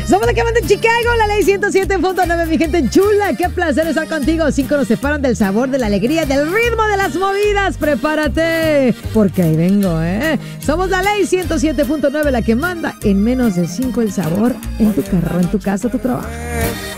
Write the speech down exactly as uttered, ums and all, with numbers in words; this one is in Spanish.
Somos de que manda en Chicago, la ley ciento siete punto nueve, mi gente chula. Qué placer estar contigo. Cinco nos separan del sabor, de la alegría, del ritmo de las movidas. Prepárate, porque ahí vengo, ¿eh? Somos la ley ciento siete punto nueve, la que manda en menos de cinco el sabor en tu carro, en tu casa, tu trabajo.